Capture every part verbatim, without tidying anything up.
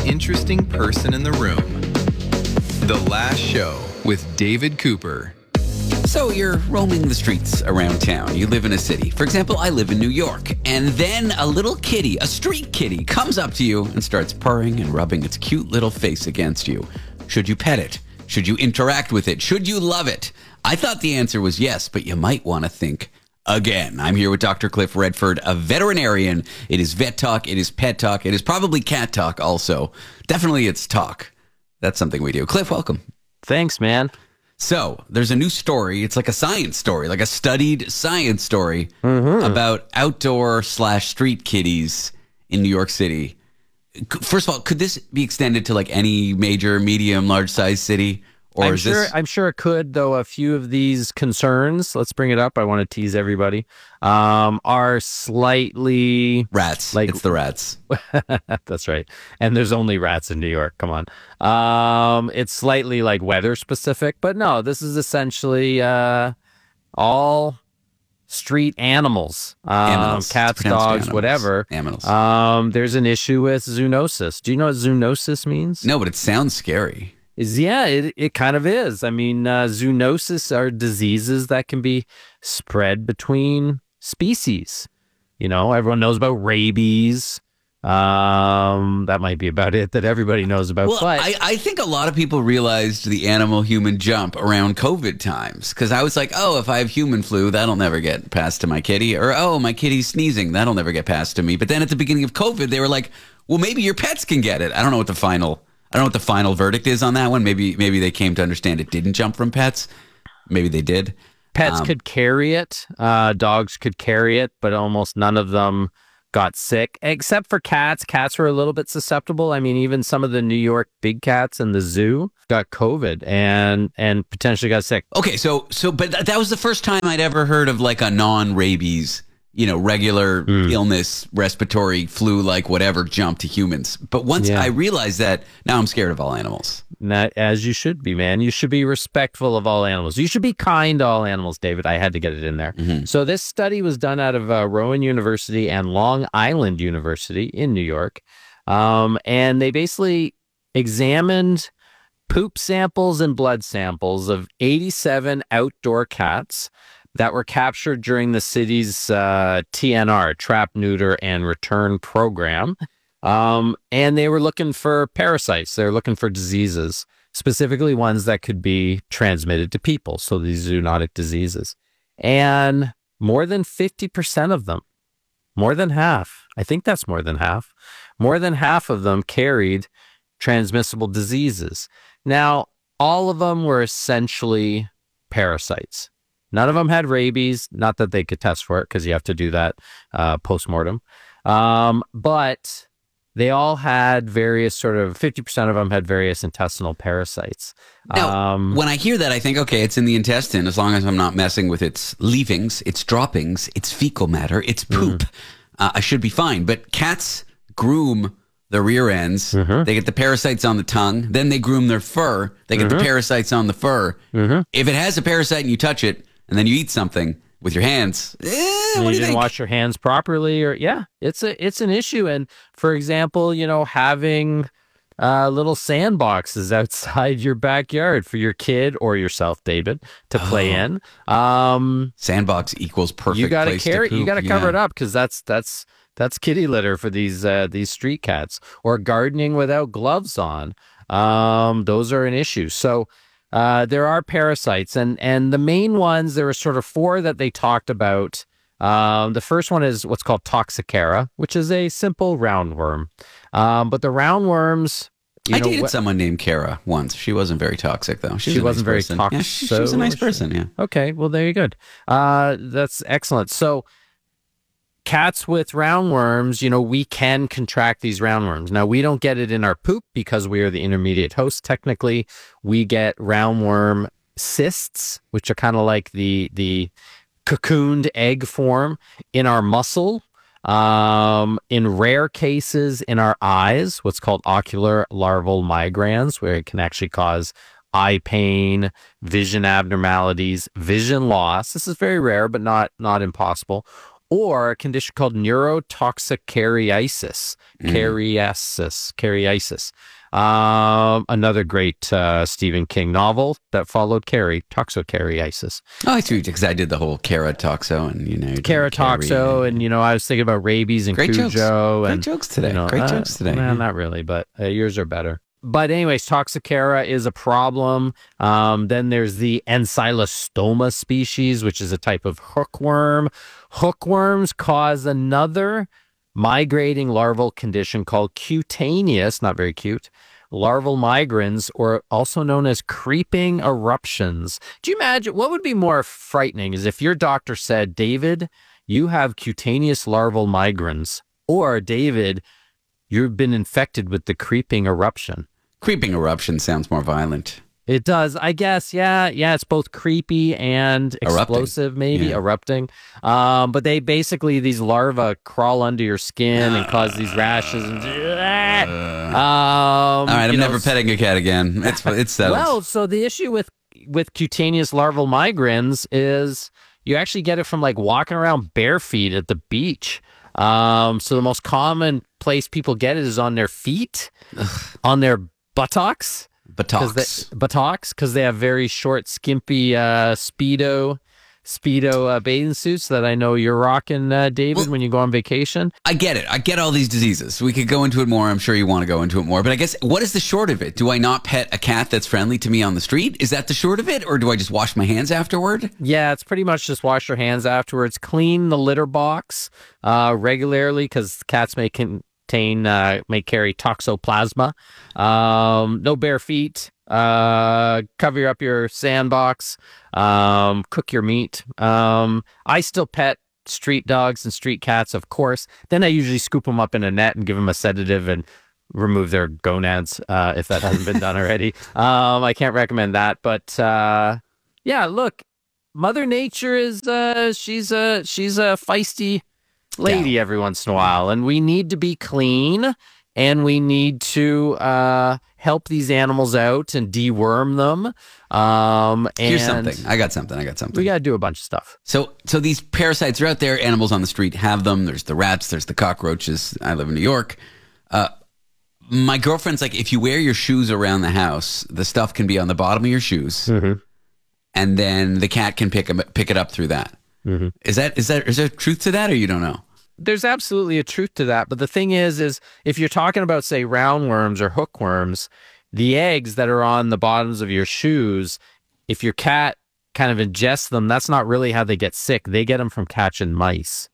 interesting person in the room. The Last Show with David Cooper. So you're roaming the streets around town. You live in a city. For example, I live in New York. And then a little kitty, a street kitty, comes up to you and starts purring and rubbing its cute little face against you. Should you pet it? Should you interact with it? Should you love it? I thought the answer was yes, but you might want to think again. I'm here with Doctor Cliff Redford, a veterinarian. It is vet talk. It is pet talk. It is probably cat talk also. Definitely it's talk. That's something we do. Cliff, welcome. Thanks, man. So there's a new story. It's like a science story, like a studied science story mm-hmm. about outdoor slash street kitties in New York City. First of all, could this be extended to like any major, medium, large size city? Or I'm is sure. this... I'm sure it could, though. A few of these concerns, let's bring it up. I want to tease everybody. Um, are slightly rats. Like it's the rats. That's right. And there's only rats in New York. Come on. Um, it's slightly like weather specific, but no. This is essentially uh, all street animals, um, animals. cats, dogs, animals. whatever. Animals. Um, there's an issue with zoonosis. Do you know what zoonosis means? No, but it sounds scary. Is yeah, it it kind of is. I mean, uh, zoonosis are diseases that can be spread between species. You know, everyone knows about rabies. Um, that might be about it that everybody knows about. Well, but I, I think a lot of people realized the animal-human jump around COVID times because I was like, oh, if I have human flu, that'll never get passed to my kitty. Or, oh, my kitty's sneezing, that'll never get passed to me. But then at the beginning of COVID, they were like, well, maybe your pets can get it. I don't know what the final... I don't know what the final verdict is on that one. Maybe maybe they came to understand it didn't jump from pets. Maybe they did. Pets um, could carry it. Uh, dogs could carry it, but almost none of them got sick, except for cats. Cats were a little bit susceptible. I mean, even some of the New York big cats in the zoo got COVID and and potentially got sick. Okay, so so but th- that was the first time I'd ever heard of like a non-rabies, you know, regular mm. illness, respiratory, flu-like whatever jump to humans. But once yeah. I realized that, now I'm scared of all animals. Not as you should be, man. You should be respectful of all animals. You should be kind to all animals, David. I had to get it in there. Mm-hmm. So this study was done out of uh, Rowan University and Long Island University in New York. Um, and they basically examined poop samples and blood samples of eighty-seven outdoor cats that were captured during the city's uh, T N R, Trap, Neuter, and Return program. Um, and they were looking for parasites. They were looking for diseases, specifically ones that could be transmitted to people. So these zoonotic diseases. And more than fifty percent of them, more than half, I think that's more than half, more than half of them carried transmissible diseases. Now, all of them were essentially parasites. None of them had rabies, not that they could test for it because you have to do that uh, post-mortem. Um, but they all had various sort of, fifty percent of them had various intestinal parasites. Now, um, when I hear that, I think, okay, it's in the intestine as long as I'm not messing with its leavings, its droppings, its fecal matter, its poop. Mm. Uh, I should be fine. But cats groom the rear ends. Mm-hmm. They get the parasites on the tongue. Then they groom their fur. They get mm-hmm. the parasites on the fur. Mm-hmm. If it has a parasite and you touch it, and then you eat something with your hands. Eh, what you do you didn't think? wash your hands properly, or yeah, it's a it's an issue. And for example, you know, having uh, little sandboxes outside your backyard for your kid or yourself, David, to play oh. in. Um, Sandbox equals perfect. You got to carry. poop. You got to yeah. cover it up because that's that's that's kitty litter for these uh, these street cats. Or gardening without gloves on. Um, those are an issue. So. Uh, there are parasites, and, and the main ones, there were sort of four that they talked about. Um, the first one is what's called Toxocara, which is a simple roundworm. Um, but the roundworms... You I know, dated wh- someone named Kara once. She wasn't very toxic, though. She, was she a wasn't nice very person. toxic. Yeah, she, so she was a nice person, yeah. Okay, well, there you go. Uh, that's excellent. So... Cats with roundworms, you know, we can contract these roundworms. Now, we don't get it in our poop because we are the intermediate host. Technically, we get roundworm cysts, which are kind of like the the cocooned egg form in our muscle. Um, in rare cases, in our eyes, what's called ocular larval migrans, where it can actually cause eye pain, vision abnormalities, vision loss. This is very rare, but not not impossible. or a condition called neurotoxicariasis, Mm. cariasis, cariasis. Um, another great uh, Stephen King novel that followed Carrie, toxocariasis. Oh, I see, because I did the whole Caratoxo and, you know. Caratoxo, and, you know, I was thinking about rabies and Great Cujo. jokes. And, Great jokes today. You know, Great uh, jokes today. Well, not really, but uh, yours are better. But anyways, Toxicara is a problem. Um, then there's the Ancylostoma species, which is a type of hookworm. Hookworms cause another migrating larval condition called cutaneous, not very cute, larval migrans, or also known as creeping eruptions. Do you imagine what would be more frightening is if your doctor said, David, you have cutaneous larval migrans, or David, you've been infected with the creeping eruption. Creeping eruption sounds more violent. It does, I guess. Yeah, yeah. It's both creepy and explosive, Erupting. maybe Yeah. erupting. Um, but they basically these larvae crawl under your skin and cause these rashes. And, um, All right, I'm you know, never petting a cat again. It's it's settled. Well, so the issue with with cutaneous larval migrans is you actually get it from like walking around bare feet at the beach. Um, so the most common place people get it is on their feet, on their buttocks. Buttocks. They, buttocks, because they have very short, skimpy uh, Speedo Speedo uh, bathing suits that I know you're rocking, uh, David, Well, when you go on vacation. I get it. I get all these diseases. We could go into it more. I'm sure you want to go into it more. But I guess, what is the short of it? Do I not pet a cat that's friendly to me on the street? Is that the short of it? Or do I just wash my hands afterward? Yeah, it's pretty much just wash your hands afterwards. Clean the litter box uh, regularly, because cats may contain, uh, may carry toxoplasma. Um, no bare feet. Uh, cover up your sandbox. Um, cook your meat. Um, I still pet street dogs and street cats, of course. Then I usually scoop them up in a net and give them a sedative and remove their gonads, uh, if that hasn't been done already. Um, I can't recommend that, but uh, yeah, look, Mother Nature is uh, she's a she's a feisty lady Yeah. every once in a while, and we need to be clean. And we need to uh, help these animals out and deworm them. Um, and Here's something. I got something. I got something. we got to do a bunch of stuff. So, so these parasites are out there. Animals on the street have them. There's the rats. There's the cockroaches. I live in New York. Uh, my girlfriend's like, if you wear your shoes around the house, the stuff can be on the bottom of your shoes, Mm-hmm. and then the cat can pick 'em- pick it up through that. Mm-hmm. Is that is that is there truth to that, or you don't know? There's absolutely a truth to that. But the thing is, is if you're talking about, say, roundworms or hookworms, the eggs that are on the bottoms of your shoes, if your cat kind of ingests them, that's not really how they get sick. They get them from catching mice.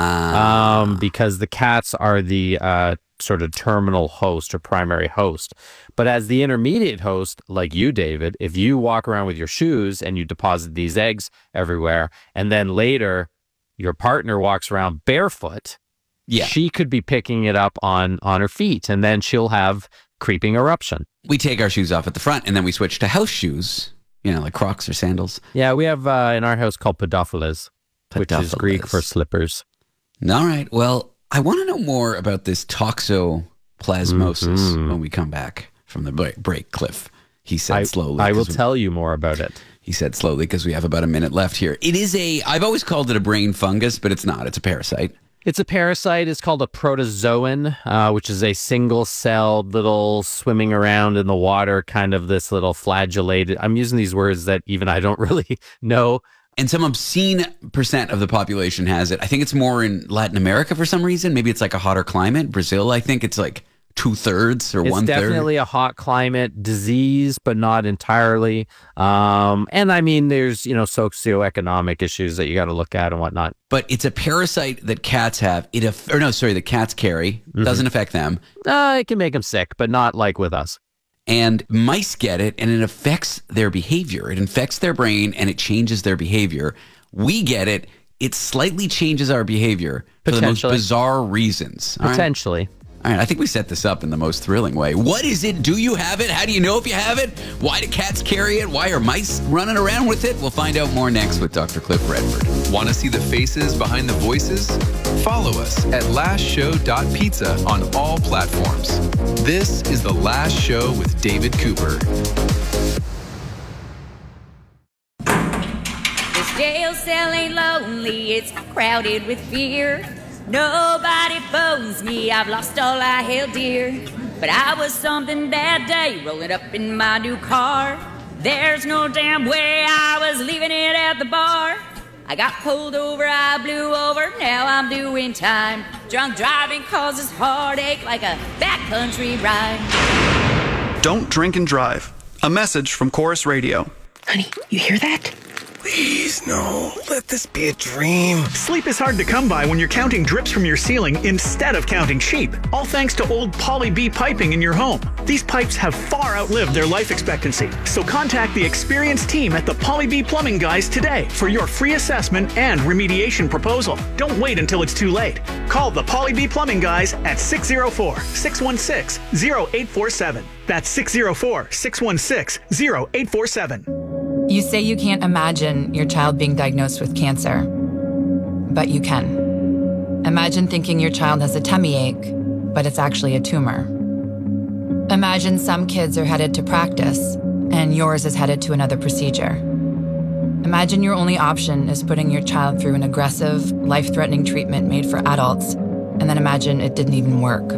Ah, um, because the cats are the uh, sort of terminal host or primary host. But as the intermediate host, like you, David, if you walk around with your shoes and you deposit these eggs everywhere, and then later your partner walks around barefoot, yeah. she could be picking it up on, on her feet, and then she'll have creeping eruption. We take our shoes off at the front, and then we switch to house shoes. You know, like Crocs or sandals. Yeah, we have uh, in our house called pedophiles, which is Greek Pedophiles. for slippers. All right. Well, I want to know more about this toxoplasmosis Mhm. when we come back from the break, break Cliff. He said I, slowly. I will 'cause we- tell you more about it. He said slowly because we have about a minute left here. It is a, I've always called it a brain fungus, but it's not. It's a parasite. It's a parasite. It's called a protozoan, uh, which is a single-celled little swimming around in the water, kind of this little flagellated. I'm using these words that even I don't really know. And some obscene percent of the population has it. I think it's more in Latin America for some reason. Maybe it's like a hotter climate. Brazil, I think it's like two thirds or It's one third. definitely a hot climate disease, but not entirely. Um, and I mean, there's, you know, socioeconomic issues that you got to look at and whatnot. But it's a parasite that cats have. It aff- or no, sorry, that cats carry. Mm-hmm. Doesn't affect them. Uh, it can make them sick, but not like with us. And mice get it, and it affects their behavior. It infects their brain, and it changes their behavior. We get it. It slightly changes our behavior for the most Potentially. bizarre reasons. All right? Potentially. All right, I think we set this up in the most thrilling way. What is it? Do you have it? How do you know if you have it? Why do cats carry it? Why are mice running around with it? We'll find out more next with Doctor Cliff Redford. Want to see the faces behind the voices? Follow us at last show dot pizza on all platforms. This is The Last Show with David Cooper. This jail cell ain't lonely, it's crowded with fear. Nobody phones me, I've lost all I held dear. But I was something that day, rolling up in my new car. There's no damn way I was leaving it at the bar. I got pulled over, I blew over, now I'm doing time. Drunk driving causes heartache like a backcountry ride. Don't drink and drive. A message from Chorus Radio. Honey, you hear that? Please, no. Let this be a dream. Sleep is hard to come by when you're counting drips from your ceiling instead of counting sheep. All thanks to old Poly B piping in your home. These pipes have far outlived their life expectancy. So contact the experienced team at the Poly B Plumbing Guys today for your free assessment and remediation proposal. Don't wait until it's too late. Call the Poly B Plumbing Guys at six oh four, six one six, oh eight four seven. That's six oh four, six one six, oh eight four seven. You say you can't imagine your child being diagnosed with cancer, but you can. Imagine thinking your child has a tummy ache, but it's actually a tumor. Imagine some kids are headed to practice, and yours is headed to another procedure. Imagine your only option is putting your child through an aggressive, life-threatening treatment made for adults, and then imagine it didn't even work.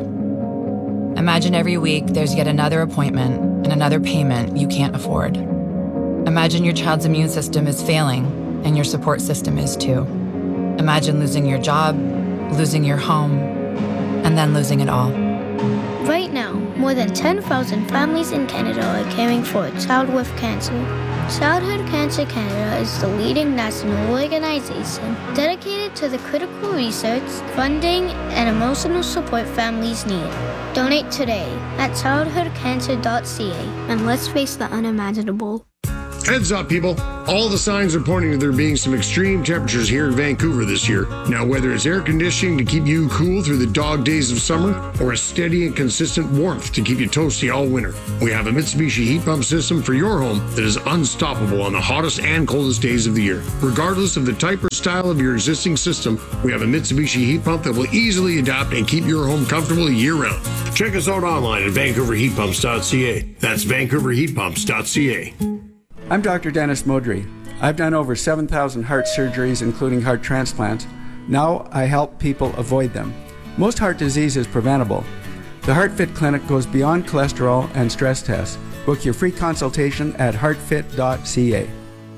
Imagine every week there's yet another appointment and another payment you can't afford. Imagine your child's immune system is failing, and your support system is too. Imagine losing your job, losing your home, and then losing it all. Right now, more than ten thousand families in Canada are caring for a child with cancer. Childhood Cancer Canada is the leading national organization dedicated to the critical research, funding, and emotional support families need. Donate today at childhood cancer dot c a and let's face the unimaginable. Heads up, people. All the signs are pointing to there being some extreme temperatures here in Vancouver this year. Now, whether it's air conditioning to keep you cool through the dog days of summer or a steady and consistent warmth to keep you toasty all winter, we have a Mitsubishi heat pump system for your home that is unstoppable on the hottest and coldest days of the year. Regardless of the type or style of your existing system, we have a Mitsubishi heat pump that will easily adapt and keep your home comfortable year-round. Check us out online at vancouver heat pumps dot c a. That's vancouver heat pumps dot c a. I'm Doctor Dennis Modry. I've done over seven thousand heart surgeries, including heart transplants. Now I help people avoid them. Most heart disease is preventable. The HeartFit Clinic goes beyond cholesterol and stress tests. Book your free consultation at heart fit dot c a.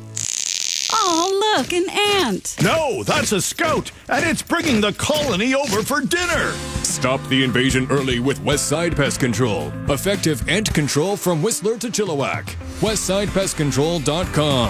Oh, look, an ant. No, that's a scout, and it's bringing the colony over for dinner. Stop the invasion early with Westside Pest Control. Effective ant control from Whistler to Chilliwack. westside pest control dot com.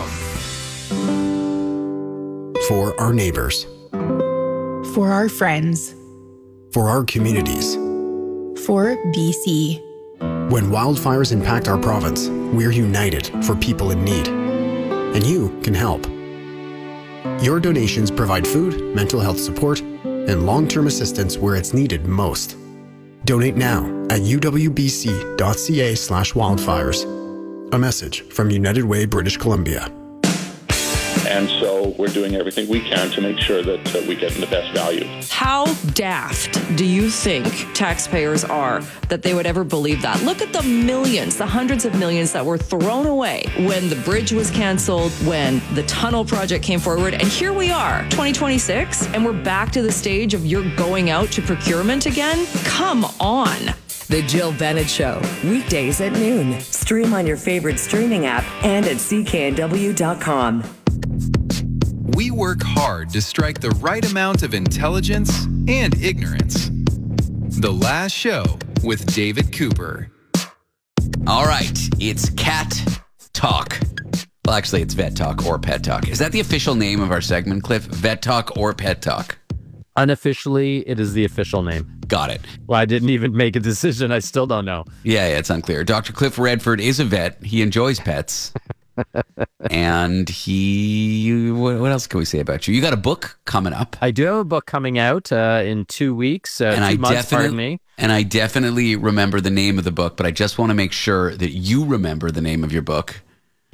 For our neighbors. For our friends. For our communities. For B C. When wildfires impact our province, we're united for people in need. And you can help. Your donations provide food, mental health support, and long-term assistance where it's needed most. Donate now at u w b c dot c a slash wildfires. A message from United Way, British Columbia. And so we're doing everything we can to make sure that uh, we get the best value. How daft do you think taxpayers are that they would ever believe that? Look at the millions, the hundreds of millions that were thrown away when the bridge was canceled, when the tunnel project came forward. And here we are, twenty twenty-six, and we're back to the stage of you're going out to procurement again? Come on. The Jill Bennett Show, weekdays at noon. Stream on your favorite streaming app and at c k n w dot com. We work hard to strike the right amount of intelligence and ignorance. The Last Show with David Cooper. All right, it's Cat Talk. Well, actually, it's Vet Talk or Pet Talk. Is that the official name of our segment, Cliff? Vet Talk or Pet Talk? Unofficially, it is the official name. Got it. Well, I didn't even make a decision. I still don't know. Yeah, yeah, it's unclear. Doctor Cliff Redford is a vet. He enjoys pets. And he, what, what else can we say about you? You got a book coming up. I do have a book coming out uh, in two weeks, uh, and two I months, pardon me. And I definitely remember the name of the book, but I just want to make sure that you remember the name of your book.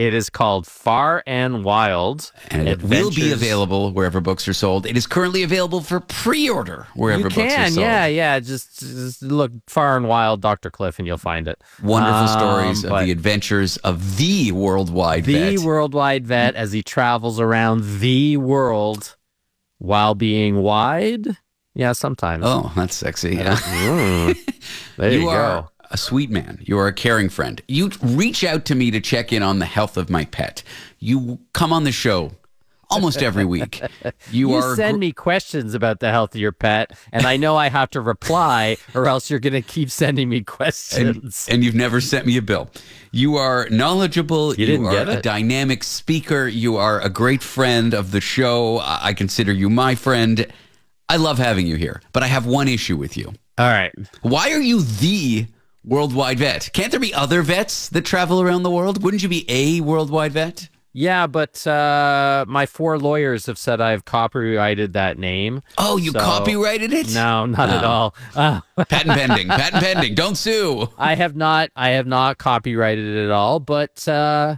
It is called Far and Wild. And it Adventures. will be available wherever books are sold. It is currently available for pre-order wherever You books are can, sold. yeah, yeah. Just, just look Far and Wild, Doctor Cliff, and you'll find it. Wonderful Um, stories of but the adventures of the worldwide the vet. worldwide vet as he travels around the world while being wide. Yeah, sometimes. Oh, that's sexy. Yeah. Mm. There you, you go. are a sweet man. You are a caring friend. You reach out to me to check in on the health of my pet. You come on the show almost every week. You, You are send gr- me questions about the health of your pet, and I know I have to reply, or else you're going to keep sending me and, questions. and you've never sent me a bill. You are knowledgeable. You didn't are get a it? dynamic speaker. You are a great friend of the show. I I consider you my friend. I love having you here, but I have one issue with you. All right. Why are you the worldwide vet? Can't there be other vets that travel around the world? Wouldn't you be a worldwide vet? Yeah, but uh, my four lawyers have said I've copyrighted that name. Oh, you So- copyrighted it? No, not at Oh. all. Uh, Patent pending. Patent pending. Don't sue. I have not. I have not copyrighted it at all. But uh,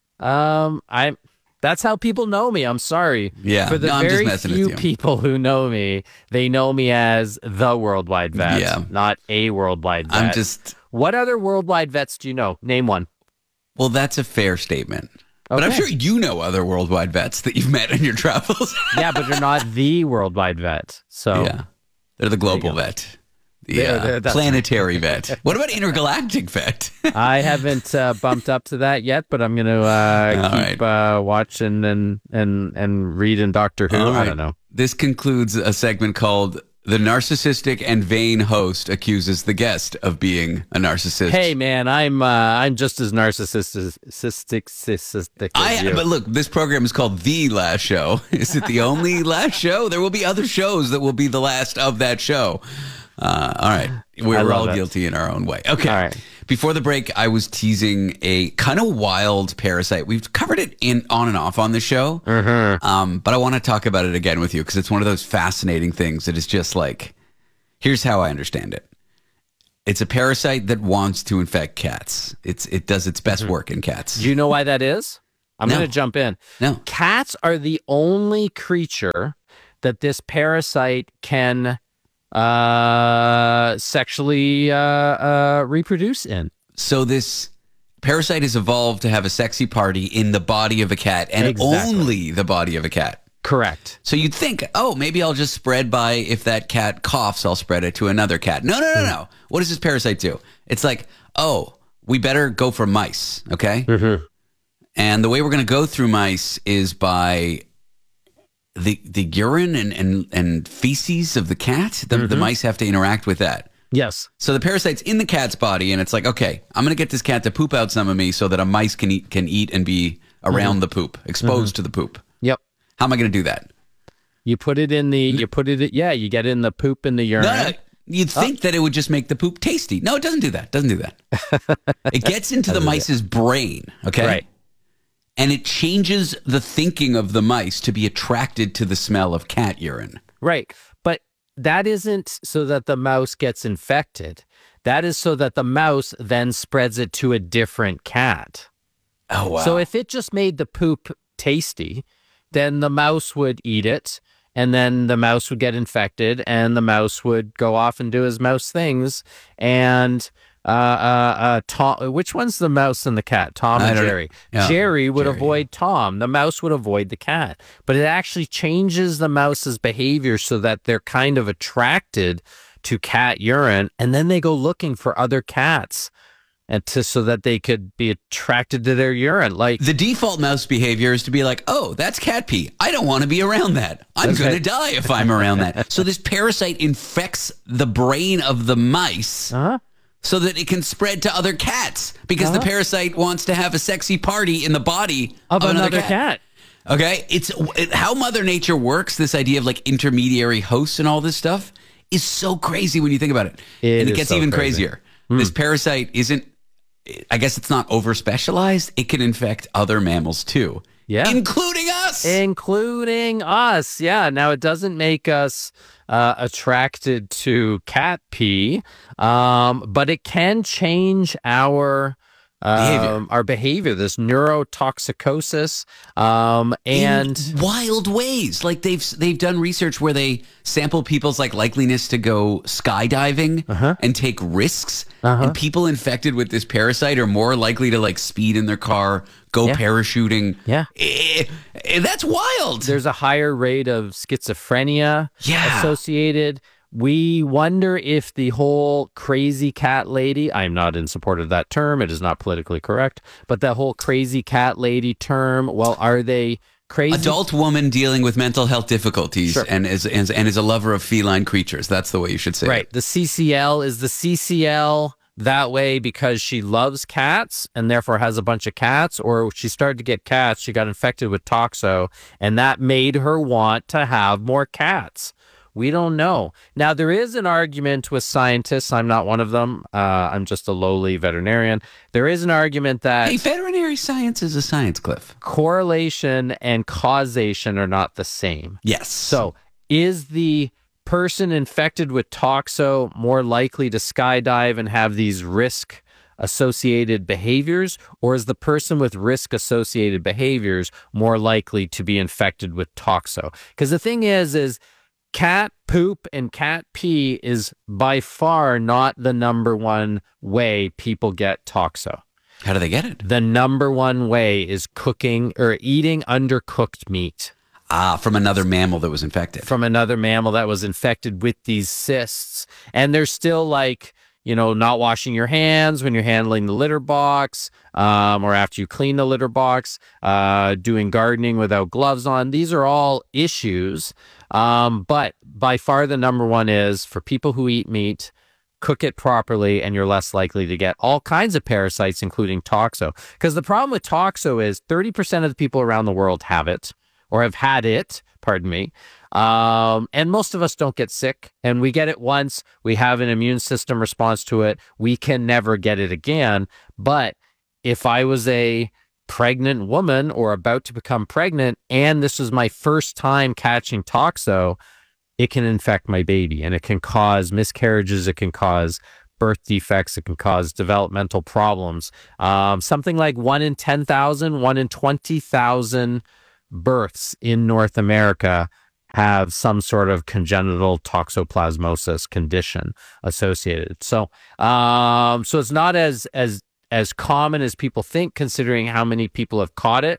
um, I. That's how people know me. I'm sorry. Yeah. For the No, I'm just very messing with few you. people who know me, they know me as the worldwide vet, Yeah. not a worldwide vet. I'm just. What other worldwide vets do you know? Name one. Well, that's a fair statement. But I'm Okay. sure you know other worldwide vets that you've met in your travels. Yeah, but they're not the worldwide vet. So Yeah. They're the global vet. The They're- uh, they're- that's- planetary vet. What about intergalactic vet? I haven't uh, bumped up to that yet, but I'm going to uh, All keep uh, watching and and and reading Doctor Who. All I right. don't know. This concludes a segment called The Narcissistic and Vain Host Accuses the Guest of Being a Narcissist. Hey man, I'm uh, I'm just as narcissistic narcissistic as I, you. but look, this program is called The Last Show. Is it the only last show? There will be other shows that will be the last of that show. Uh, all right. I We're love all it. guilty in our own way. Okay. All right. Before the break, I was teasing a kind of wild parasite. We've covered it in on and off on the show, Mm-hmm. um, but I want to talk about it again with you because it's one of those fascinating things that is just like, here's how I understand it. It's a parasite that wants to infect cats. It's It does its best work in cats. Do you know why that is? I'm No. going to jump in. No. Cats are the only creature that this parasite can uh, sexually uh, uh, reproduce in. So this parasite has evolved to have a sexy party in the body of a cat and Exactly. only the body of a cat. Correct. So you'd think, oh, maybe I'll just spread by if that cat coughs, I'll spread it to another cat. No, no, no, no. What does this parasite do? It's like, oh, we better go for mice, okay? Mm-hmm. And the way we're going to go through mice is by the the urine and, and, and feces of the cat. The, the mice have to interact with that. Yes. So the parasite's in the cat's body, and it's like, okay, I'm going to get this cat to poop out some of me so that a mice can eat, can eat and be around the poop, exposed to the poop. Yep. How am I going to do that? You put it in the. You put it. Yeah. You get in the poop in the urine. No, no, you'd think that it would just make the poop tasty. No, it doesn't do that. It doesn't do that. It gets into the mice's brain, okay? Right. And it changes the thinking of the mice to be attracted to the smell of cat urine. Right. But that isn't so that the mouse gets infected. That is so that the mouse then spreads it to a different cat. Oh, wow. So if it just made the poop tasty, then the mouse would eat it, and then the mouse would get infected, and the mouse would go off and do his mouse things. And uh, uh, uh, Tom, which one's the mouse and the cat? Tom I and don't know. Jerry. Yeah, Jerry would Jerry. avoid Tom. The mouse would avoid the cat. But it actually changes the mouse's behavior so that they're kind of attracted to cat urine, and then they go looking for other cats. And to, so that they could be attracted to their urine. Like The default mouse behavior is to be like, oh, that's cat pee. I don't want to be around that. I'm That's going to right. die if I'm around that. So this parasite infects the brain of the mice uh-huh. so that it can spread to other cats because the Uh-huh. parasite wants to have a sexy party in the body of, of, another cat. cat. Okay, it's it, how Mother Nature works. This idea of like intermediary hosts and all this stuff is so crazy when you think about it. It and it is gets so even crazy. crazier. This parasite isn't. I guess it's not over specialized. It can infect other mammals too. Yeah, including us. Including us. Yeah. Now it doesn't make us uh, attracted to cat pee, um, but it can change our behavior. Um, our behavior, this neurotoxicosis, um, and in wild ways. Like they've they've done research where they sample people's like likeliness to go skydiving uh-huh. and take risks, uh-huh. and people infected with this parasite are more likely to like speed in their car, go yeah. parachuting. Yeah, eh, eh, that's wild. There's a higher rate of schizophrenia yeah. associated. We wonder if the whole crazy cat lady, I'm not in support of that term, it is not politically correct, but the whole crazy cat lady term, well, are they crazy? Adult woman dealing with mental health difficulties sure. and, is, and, and is a lover of feline creatures. That's the way you should say right. it. The C C L is the C C L that way because she loves cats and therefore has a bunch of cats, or she started to get cats, she got infected with toxo, and that made her want to have more cats. We don't know. Now, there is an argument with scientists. I'm not one of them. Uh, I'm just a lowly veterinarian. There is an argument that... Hey, veterinary science is a science, Cliff. Correlation and causation are not the same. Yes. So, is the person infected with toxo more likely to skydive and have these risk-associated behaviors, or is the person with risk-associated behaviors more likely to be infected with toxo? Because the thing is, is... cat poop and cat pee is by far not the number one way people get toxo. How do they get it? The number one way is cooking or eating undercooked meat. Ah, from another mammal that was infected. From another mammal that was infected with these cysts. And there's still like, you know, not washing your hands when you're handling the litter box, um, or after you clean the litter box, uh, doing gardening without gloves on. These are all issues. Um, but by far the number one is for people who eat meat, cook it properly, and you're less likely to get all kinds of parasites, including toxo. Because the problem with toxo is thirty percent of the people around the world have it or have had it, pardon me. Um, and most of us don't get sick, and we get it once. We have an immune system response to it. We can never get it again. But if I was a pregnant woman or about to become pregnant, and this is my first time catching toxo, it can infect my baby, and it can cause miscarriages. It can cause birth defects. It can cause developmental problems. Um, something like one in ten thousand, one in twenty thousand births in North America have some sort of congenital toxoplasmosis condition associated. So, um, so it's not as as as common as people think, considering how many people have caught it.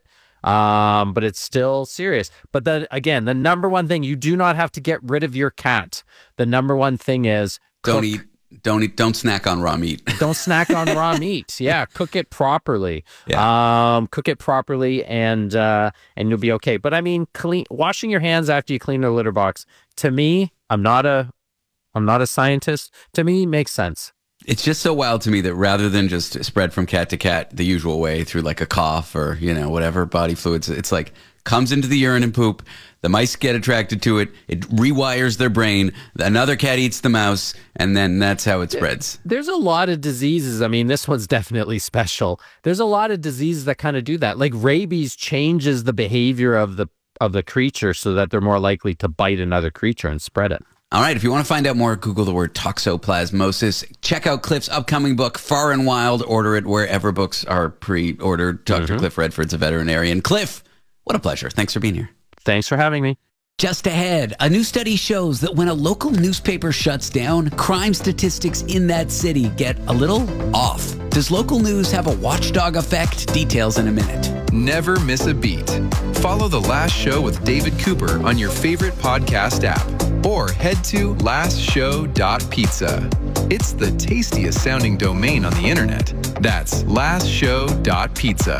Um, but it's still serious. But then again, the number one thing, you do not have to get rid of your cat. The number one thing is don't cook. eat. Don't eat. Don't snack on raw meat. Don't snack on raw meat. Yeah, cook it properly. Yeah. Um, cook it properly, and uh, and you'll be okay. But I mean, clean washing your hands after you clean the litter box. To me, I'm not a, I'm not a scientist. To me, makes sense. It's just so wild to me that rather than just spread from cat to cat the usual way through like a cough or, you know, whatever body fluids, it's like comes into the urine and poop. The mice get attracted to it. It rewires their brain. Another cat eats the mouse, and then that's how it spreads. There's a lot of diseases. I mean, this one's definitely special. There's a lot of diseases that kind of do that. Like rabies changes the behavior of the of the creature so that they're more likely to bite another creature and spread it. All right, if you want to find out more, Google the word toxoplasmosis. Check out Cliff's upcoming book, Far and Wild. Order it wherever books are pre-ordered. Doctor Mm-hmm. Cliff Redford's a veterinarian. Cliff, what a pleasure. Thanks for being here. Thanks for having me. Just ahead, a new study shows that when a local newspaper shuts down, crime statistics in that city get a little off. Does local news have a watchdog effect? Details in a minute. Never miss a beat. Follow The Last Show with David Cooper on your favorite podcast app, or head to last show dot pizza. It's the tastiest sounding domain on the internet. That's last show dot pizza.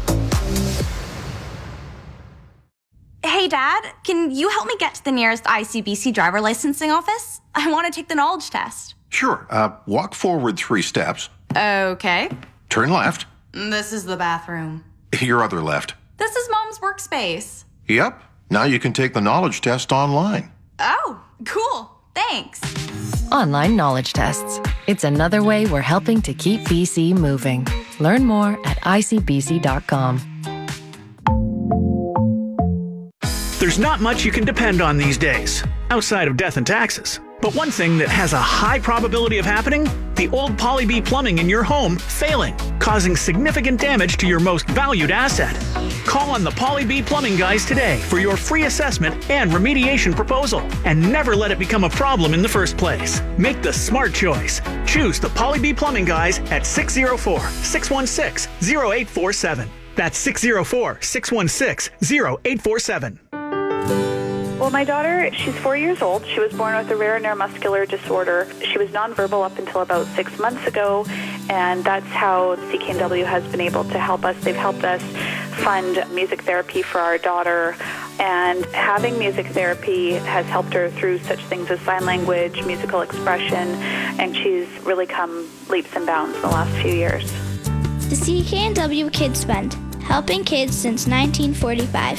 Hey, Dad, can you help me get to the nearest I C B C driver licensing office? I want to take the knowledge test. Sure. Uh, walk forward three steps. Okay. Turn left. This is the bathroom. Your other left. This is Mom's workspace. Yep. Now you can take the knowledge test online. Oh, cool. Thanks. Online knowledge tests. It's another way we're helping to keep B C moving. Learn more at I C B C dot com. There's not much you can depend on these days, outside of death and taxes. But one thing that has a high probability of happening, the the old Poly B plumbing in your home failing, causing significant damage to your most valued asset. Call on the Poly B Plumbing Guys today for your free assessment and remediation proposal, and never let it become a problem in the first place. Make the smart choice. Choose the Poly B Plumbing Guys at six oh four, six one six, oh eight four seven. That's six oh four, six one six, oh eight four seven. Well, my daughter, she's four years old. She was born with a rare neuromuscular disorder. She was nonverbal up until about six months ago, and that's how C K N W has been able to help us. They've helped us fund music therapy for our daughter, and having music therapy has helped her through such things as sign language, musical expression, and she's really come leaps and bounds in the last few years. The C K N W Kids Fund, helping kids since nineteen forty-five.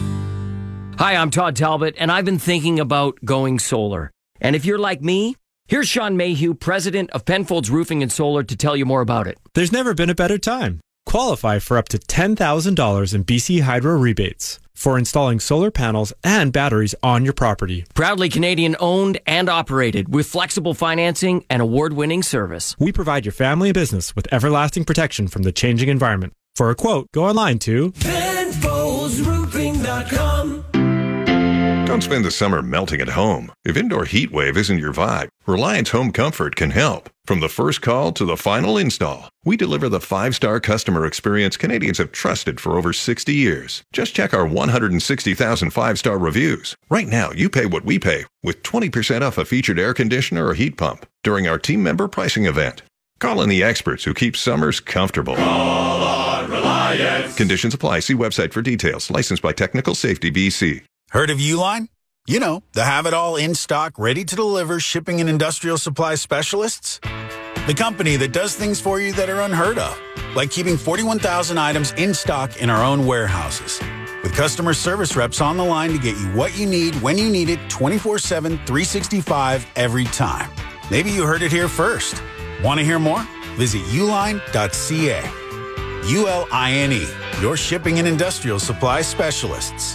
Hi, I'm Todd Talbot, and I've been thinking about going solar. And if you're like me, here's Sean Mayhew, president of Penfolds Roofing and Solar, to tell you more about it. There's never been a better time. Qualify for up to ten thousand dollars in B C Hydro rebates for installing solar panels and batteries on your property. Proudly Canadian owned and operated with flexible financing and award-winning service. We provide your family and business with everlasting protection from the changing environment. For a quote, go online to Penfolds Roofing dot com. Don't spend the summer melting at home. If indoor heat wave isn't your vibe, Reliance Home Comfort can help. From the first call to the final install, we deliver the five-star customer experience Canadians have trusted for over sixty years. Just check our one hundred sixty thousand five-star reviews. Right now, you pay what we pay with twenty percent off a featured air conditioner or heat pump during our team member pricing event. Call in the experts who keep summers comfortable. Call on Reliance. Conditions apply. See website for details. Licensed by Technical Safety B C. Heard of Uline? You know, the have-it-all in-stock, ready-to-deliver shipping and industrial supply specialists? The company that does things for you that are unheard of, like keeping forty-one thousand items in stock in our own warehouses. With customer service reps on the line to get you what you need when you need it twenty-four seven, three sixty-five every time. Maybe you heard it here first. Want to hear more? Visit uline dot c a. U L I N E, your shipping and industrial supply specialists.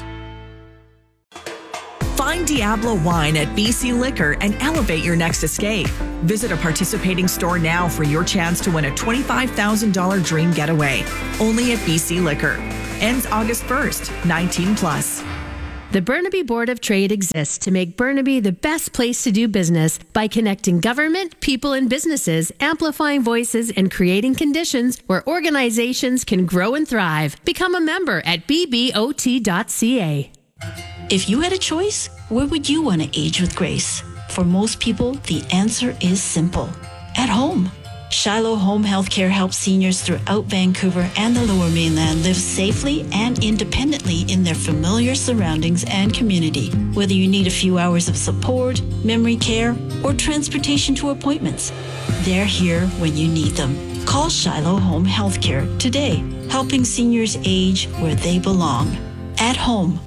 Find Diablo Wine at B C Liquor and elevate your next escape. Visit a participating store now for your chance to win a twenty-five thousand dollars dream getaway. Only at B C Liquor. Ends August first, nineteen plus. The Burnaby Board of Trade exists to make Burnaby the best place to do business by connecting government, people, and businesses, amplifying voices, and creating conditions where organizations can grow and thrive. Become a member at b b o t dot c a. If you had a choice, where would you want to age with grace? For most people, the answer is simple. At home. Shiloh Home Healthcare helps seniors throughout Vancouver and the Lower Mainland live safely and independently in their familiar surroundings and community. Whether you need a few hours of support, memory care, or transportation to appointments, they're here when you need them. Call Shiloh Home Healthcare today, helping seniors age where they belong. At home.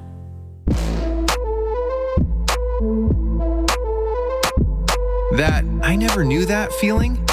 That I never knew that feeling?